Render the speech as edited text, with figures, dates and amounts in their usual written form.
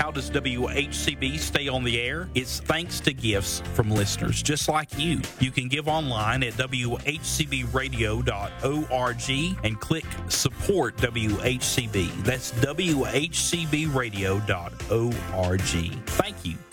How does WHCB stay on the air? It's thanks to gifts from listeners just like you. You can give online at WHCBradio.org and click support WHCB. That's WHCBradio.org. Thank you.